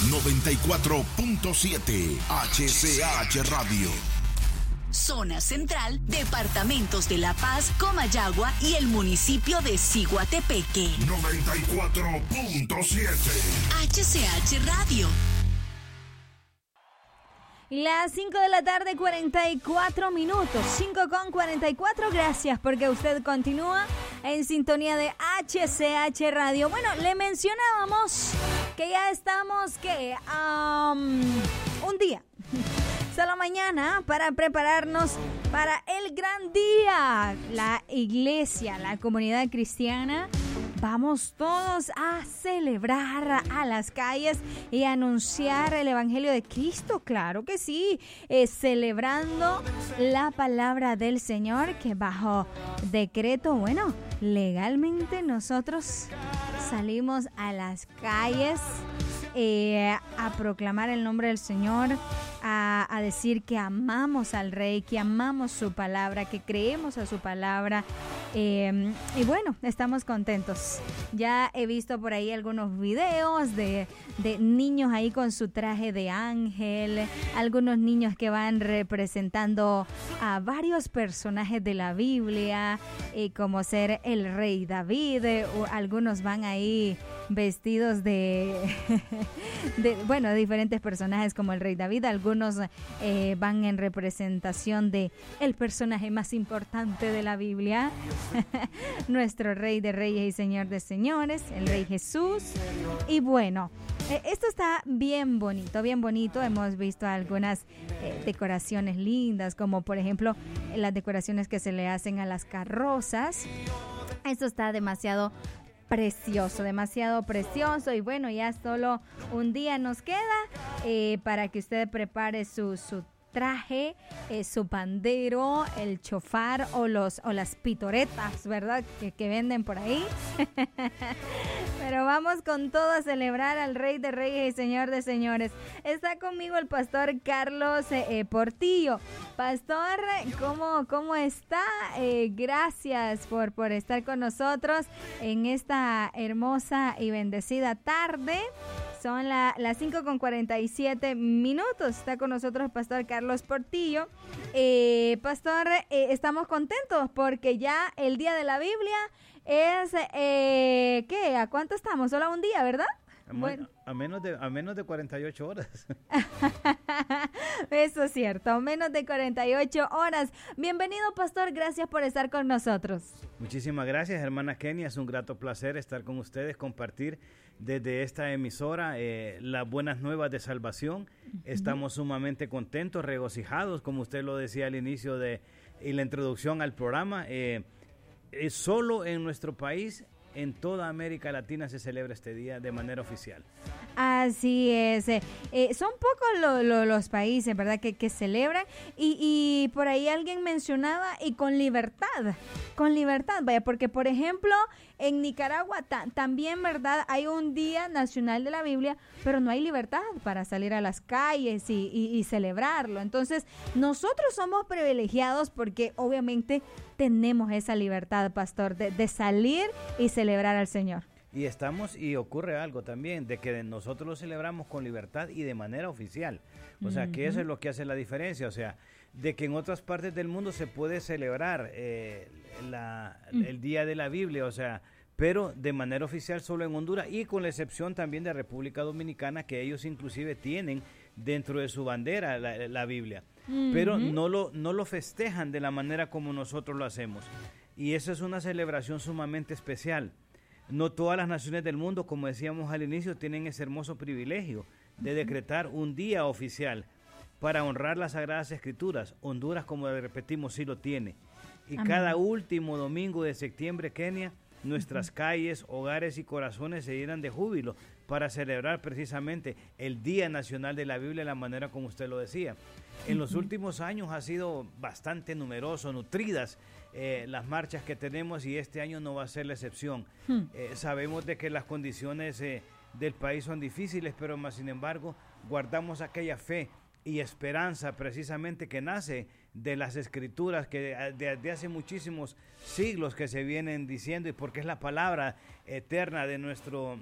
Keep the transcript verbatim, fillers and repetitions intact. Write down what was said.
noventa y cuatro punto siete H C H Radio. Zona Central, departamentos de La Paz, Comayagua y el municipio de Ciguatepeque. noventa y cuatro punto siete H C H Radio. Las cinco de la tarde, cuarenta y cuatro minutos. cinco con cuarenta y cuatro. Gracias porque usted continúa en sintonía de H C H Radio. Bueno, le mencionábamos que ya estamos, que um, un día, solo mañana, para prepararnos para el gran día. La iglesia, la comunidad cristiana, vamos todos a celebrar a las calles y a anunciar el Evangelio de Cristo, claro que sí, eh, celebrando la palabra del Señor, que bajo decreto, bueno, legalmente nosotros salimos a las calles eh, a proclamar el nombre del Señor, a, a decir que amamos al Rey, que amamos su palabra, que creemos a su palabra. Eh, y bueno, estamos contentos. Ya he visto por ahí algunos videos de, de niños ahí con su traje de ángel, algunos niños que van representando a varios personajes de la Biblia, eh, como ser el rey David, eh, o algunos van ahí vestidos de, de, bueno, de diferentes personajes como el rey David, algunos eh, van en representación de el personaje más importante de la Biblia, nuestro Rey de Reyes y Señor de Señores, el Rey Jesús. Y bueno, eh, esto está bien bonito, bien bonito. Hemos visto algunas eh, decoraciones lindas, como por ejemplo las decoraciones que se le hacen a las carrozas. Esto está demasiado precioso, demasiado precioso. Y bueno, ya solo un día nos queda eh, para que usted prepare su, su traje, eh, su pandero, el chofar o los o las pitoretas, ¿verdad? Que, que venden por ahí. Pero vamos con todo a celebrar al Rey de Reyes y Señor de Señores. Está conmigo el pastor Carlos eh, eh, Portillo. Pastor, ¿cómo, cómo está? Eh, gracias por, por estar con nosotros en esta hermosa y bendecida tarde. Son la, las cinco con cuarenta y siete minutos. Está con nosotros el pastor Carlos Portillo. Eh, pastor, eh, estamos contentos porque ya el día de la Biblia es, eh, ¿qué? ¿A cuánto estamos? Solo un día, ¿verdad? A, bueno. a, menos de, a menos de cuarenta y ocho horas. Eso es cierto, menos de cuarenta y ocho horas. Bienvenido, pastor, gracias por estar con nosotros. Muchísimas gracias, hermana Kenia. Es un grato placer estar con ustedes, compartir desde esta emisora eh, las buenas nuevas de salvación. Uh-huh. Estamos sumamente contentos, regocijados, como usted lo decía al inicio de en la introducción al programa. Eh, eh, solo en nuestro país, en toda América Latina, se celebra este día de manera oficial. Así es. Eh, eh, son pocos lo, lo, los países, ¿verdad?, que, que celebran. Y, y por ahí alguien mencionaba, y con libertad. Con libertad, vaya, porque por ejemplo, en Nicaragua ta- también, ¿verdad?, hay un Día Nacional de la Biblia, pero no hay libertad para salir a las calles y, y, y celebrarlo. Entonces, nosotros somos privilegiados porque obviamente tenemos esa libertad, pastor, de, de salir y celebrar al Señor. Y estamos, y ocurre algo también, de que nosotros lo celebramos con libertad y de manera oficial. O sea, uh-huh. que eso es lo que hace la diferencia. O sea, de que en otras partes del mundo se puede celebrar eh, la, uh-huh. el Día de la Biblia, o sea, pero de manera oficial solo en Honduras, y con la excepción también de República Dominicana, que ellos inclusive tienen dentro de su bandera la, la Biblia. Uh-huh. Pero no lo, no lo festejan de la manera como nosotros lo hacemos. Y eso es una celebración sumamente especial. No todas las naciones del mundo, como decíamos al inicio, tienen ese hermoso privilegio de decretar un día oficial para honrar las Sagradas Escrituras. Honduras, como repetimos, sí lo tiene. Y Amén. Cada último domingo de septiembre, Kenia, nuestras uh-huh. calles, hogares y corazones se llenan de júbilo para celebrar precisamente el Día Nacional de la Biblia de la manera como usted lo decía. En uh-huh. los últimos años ha sido bastante numeroso, nutridas eh, las marchas que tenemos, y este año no va a ser la excepción. Uh-huh. Eh, sabemos de que las condiciones eh, del país son difíciles, pero más sin embargo guardamos aquella fe y esperanza precisamente que nace de las Escrituras, que desde de hace muchísimos siglos que se vienen diciendo, y porque es la palabra eterna de nuestro